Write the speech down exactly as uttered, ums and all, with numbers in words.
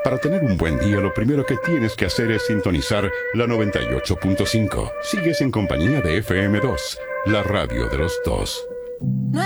Para tener un buen día, lo primero que tienes que hacer es sintonizar la noventa y ocho punto cinco. Sigues en compañía de F M dos, la radio de los dos.